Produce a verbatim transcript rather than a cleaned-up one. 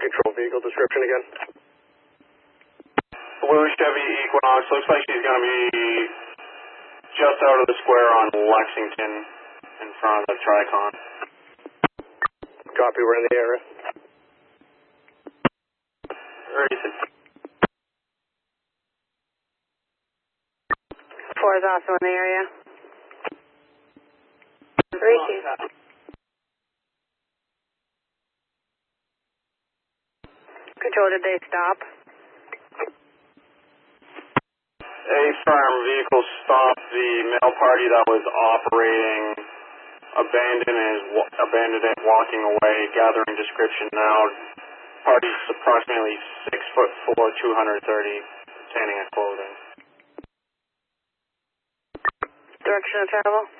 control vehicle description again. Blue Chevy Equinox. Looks like she's going to be just out of the square on Lexington in front of the Tricon. Copy, we're in the area. Where is it? Four is also in the area. Three, two. Control, did they stop? A firm vehicle stopped the male party that was operating, abandoned is abandoned it, walking away, gathering description now. Party's approximately six foot four, two hundred thirty, standing at clothing. Direction of travel?